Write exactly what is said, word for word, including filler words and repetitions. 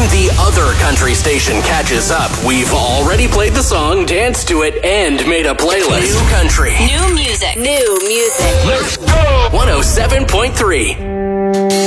the other country station catches up, we've already played the song, danced to it, and made a playlist. New country. New music. New music. Let's go! one oh seven point three.